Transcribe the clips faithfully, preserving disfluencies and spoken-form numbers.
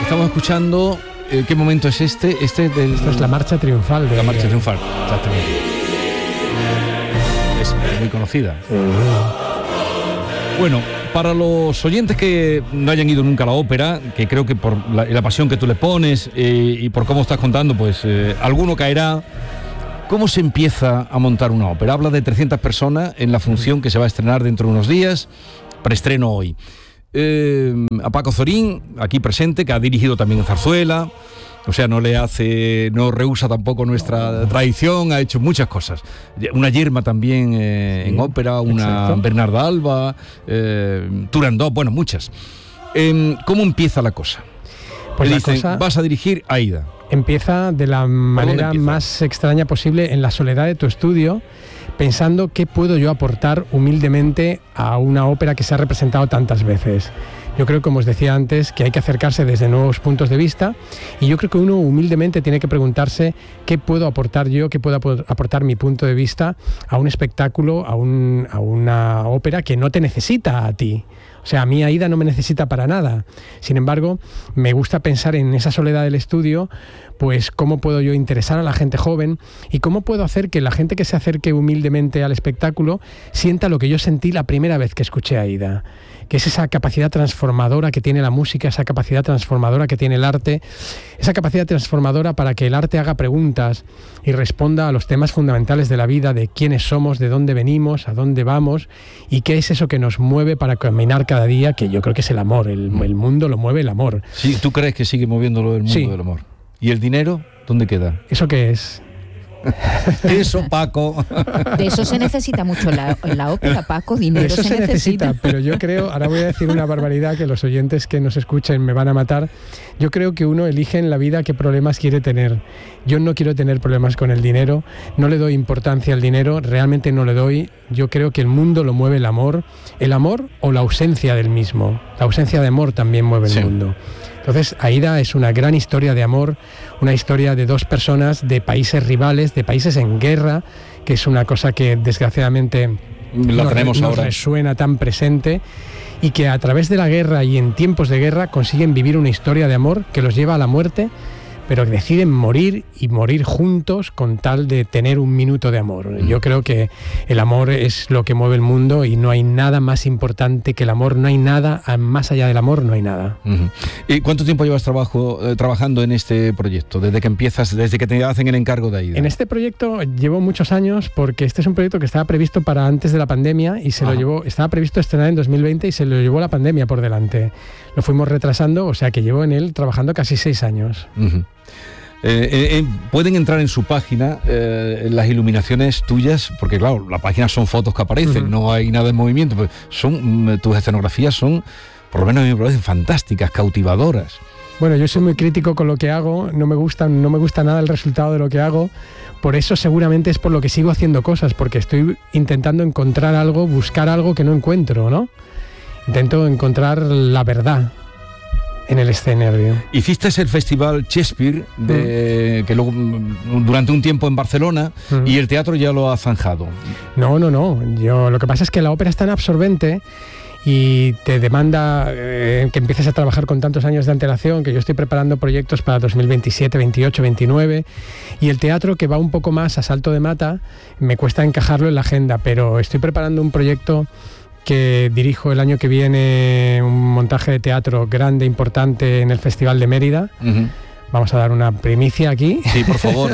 estamos escuchando, eh, ¿qué momento es este? Este del, Esto es la marcha triunfal. De, la marcha triunfal, exactamente. Es muy conocida. Uh-huh. Bueno, para los oyentes que no hayan ido nunca a la ópera, que creo que por la, la pasión que tú le pones eh, y por cómo estás contando, pues eh, alguno caerá. ¿Cómo se empieza a montar una ópera? Habla de trescientas personas en la función que se va a estrenar dentro de unos días, preestreno hoy. Eh, a Paco Zorín, aquí presente, que ha dirigido también en Zarzuela, o sea, no le hace, no rehúsa tampoco nuestra tradición, ha hecho muchas cosas. Una Yerma también eh, sí, en ópera, una exacto. Bernarda Alba, eh, Turandot, bueno, muchas. Eh, ¿Cómo empieza la cosa? Pues le la dicen, cosa vas a dirigir Aida. Empieza de la manera más extraña posible, en la soledad de tu estudio, pensando qué puedo yo aportar humildemente a una ópera que se ha representado tantas veces. Yo creo, como os decía antes, que hay que acercarse desde nuevos puntos de vista, y yo creo que uno humildemente tiene que preguntarse qué puedo aportar yo, qué puedo aportar mi punto de vista a un espectáculo, a, un, a una ópera que no te necesita a ti. O sea, a mí Aida no me necesita para nada. Sin embargo, me gusta pensar en esa soledad del estudio, pues cómo puedo yo interesar a la gente joven y cómo puedo hacer que la gente que se acerque humildemente al espectáculo sienta lo que yo sentí la primera vez que escuché a Aida, que es esa capacidad transformadora que tiene la música, esa capacidad transformadora que tiene el arte, esa capacidad transformadora para que el arte haga preguntas y responda a los temas fundamentales de la vida, de quiénes somos, de dónde venimos, a dónde vamos y qué es eso que nos mueve para caminar cada día, que yo creo que es el amor, el, el mundo lo mueve el amor. Sí, ¿tú crees que sigue moviéndolo el mundo sí. del amor? ¿Y el dinero dónde queda? ¿Eso qué es? Eso, Paco. De eso se necesita mucho la, la ópera, Paco, dinero de eso se, se necesita. necesita. Pero yo creo, ahora voy a decir una barbaridad que los oyentes que nos escuchen me van a matar. Yo creo que uno elige en la vida qué problemas quiere tener. Yo no quiero tener problemas con el dinero, no le doy importancia al dinero, realmente no le doy. Yo creo que el mundo lo mueve el amor, el amor o la ausencia del mismo. La ausencia de amor también mueve el sí. mundo. Entonces, Aida es una gran historia de amor, una historia de dos personas de países rivales, de países en guerra, que es una cosa que desgraciadamente la nos, tenemos nos ahora. resuena tan presente, y que a través de la guerra y en tiempos de guerra consiguen vivir una historia de amor que los lleva a la muerte, pero deciden morir y morir juntos con tal de tener un minuto de amor. Yo creo que el amor es lo que mueve el mundo y no hay nada más importante que el amor, no hay nada, más allá del amor no hay nada. Uh-huh. ¿Y cuánto tiempo llevas trabajo, eh, trabajando en este proyecto? Desde que empiezas, desde que te hacen el encargo de Aida. En este proyecto llevo muchos años porque este es un proyecto que estaba previsto para antes de la pandemia y se Ajá. lo llevó, estaba previsto estrenar en dos mil veinte y se lo llevó la pandemia por delante. Lo fuimos retrasando, o sea que llevo en él trabajando casi seis años. Uh-huh. Eh, eh, pueden entrar en su página eh, las iluminaciones tuyas, porque claro, la página son fotos que aparecen, uh-huh. no hay nada en movimiento, pues son, tus escenografías son, por lo menos a mí me parecen fantásticas, cautivadoras. Bueno, yo soy muy crítico con lo que hago, no me gusta, no me gusta nada el resultado de lo que hago, por eso seguramente es por lo que sigo haciendo cosas, porque estoy intentando encontrar algo, buscar algo que no encuentro, ¿no? Intento encontrar la verdad en el escenario. Hiciste el festival Shakespeare, de, mm. que luego, durante un tiempo en Barcelona, mm. y el teatro ya lo ha zanjado. No, no, no. Yo, lo que pasa es que la ópera es tan absorbente y te demanda eh, que empieces a trabajar con tantos años de antelación, que yo estoy preparando proyectos para dos mil veintisiete, veintiocho, veintinueve, y el teatro, que va un poco más a salto de mata, me cuesta encajarlo en la agenda, pero estoy preparando un proyecto que dirijo el año que viene, un montaje de teatro grande, importante en el Festival de Mérida. Uh-huh. Vamos a dar una primicia aquí. Sí, por favor.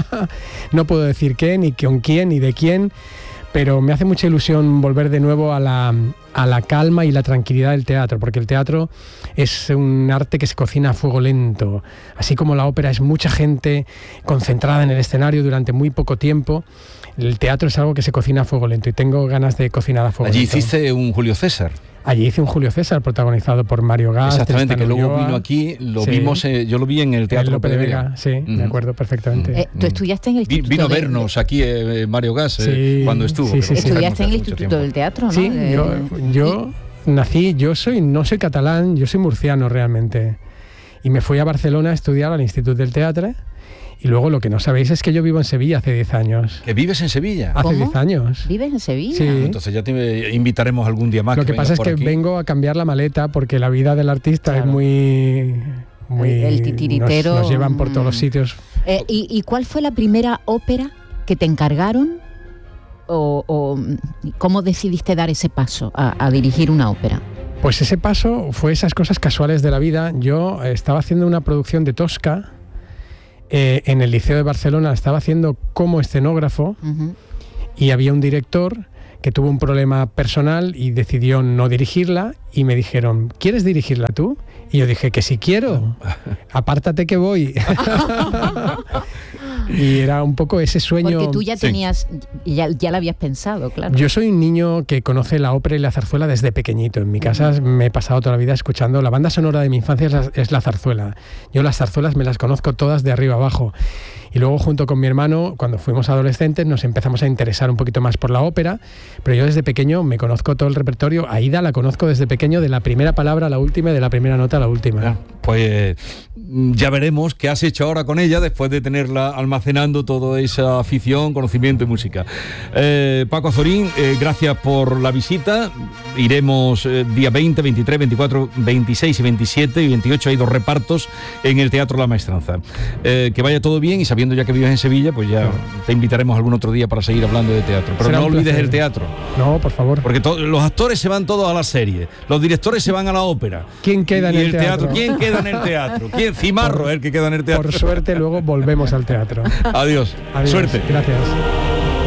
No puedo decir qué, ni con quién, ni de quién, pero me hace mucha ilusión volver de nuevo a la, a la calma y la tranquilidad del teatro, porque el teatro es un arte que se cocina a fuego lento, así como la ópera es mucha gente concentrada en el escenario durante muy poco tiempo. El teatro es algo que se cocina a fuego lento y tengo ganas de cocinar a fuego Allí lento. Allí hiciste un Julio César. Allí hice un Julio César protagonizado por Mario Gas. Exactamente, que luego vino aquí, lo sí. vimos, eh, yo lo vi en el Teatro Lope de Vega. Vega. Sí, uh-huh. me acuerdo perfectamente. Eh, ¿Tú estudiaste en el Instituto Vino a de... vernos aquí eh, Mario Gas sí. eh, cuando estuvo. Sí, sí, sí, estudiaste en el Instituto del Teatro, ¿no? Sí, de... yo, yo y... nací, yo soy, no soy catalán, yo soy murciano realmente. Y me fui a Barcelona a estudiar al Instituto del Teatro. Y luego lo que no sabéis es que yo vivo en Sevilla hace diez años. ¿Que vives en Sevilla? Hace diez años. ¿Vives en Sevilla? Sí. Ah, entonces ya te invitaremos algún día más. Lo que, que pasa es que aquí. vengo a cambiar la maleta porque la vida del artista claro. es muy... muy... El titiritero. Nos, nos llevan por todos los sitios. Eh, ¿y, ¿Y cuál fue la primera ópera que te encargaron? O, o ¿cómo decidiste dar ese paso a, a dirigir una ópera? Pues ese paso fue esas cosas casuales de la vida. Yo estaba haciendo una producción de Tosca eh, en el Liceo de Barcelona, estaba haciendo como escenógrafo uh-huh. y había un director que tuvo un problema personal y decidió no dirigirla y me dijeron, ¿quieres dirigirla tú? Y yo dije que sí quiero, apártate que voy. Y era un poco ese sueño... Porque tú ya tenías, sí. ya, ya lo habías pensado, claro. Yo soy un niño que conoce la ópera y la zarzuela desde pequeñito. En mi casa uh-huh. me he pasado toda la vida escuchando, la banda sonora de mi infancia es la, es la zarzuela. Yo las zarzuelas me las conozco todas de arriba abajo. Y luego junto con mi hermano, cuando fuimos adolescentes, nos empezamos a interesar un poquito más por la ópera, pero yo desde pequeño me conozco todo el repertorio. Aída la conozco desde pequeño, de la primera palabra a la última y de la primera nota a la última. Ya, pues ya veremos qué has hecho ahora con ella después de tenerla almacenando toda esa afición, conocimiento y música. Eh, Paco Azorín, eh, gracias por la visita. Iremos eh, día veinte, veintitrés, veinticuatro, veintiséis y veintisiete y veintiocho. Hay dos repartos en el Teatro La Maestranza. Eh, que vaya todo bien y sabiendo ya que vives en Sevilla, pues ya te invitaremos algún otro día para seguir hablando de teatro. Pero Será no olvides placer. el teatro. No, por favor. Porque to- los actores se van todos a la serie, los directores se van a la ópera. ¿Quién queda en y el, el teatro? teatro? ¿Quién queda en el teatro? ¿Quién? Cimarro es el que queda en el teatro. Por suerte luego volvemos al teatro. Adiós. Adiós. Suerte. Gracias.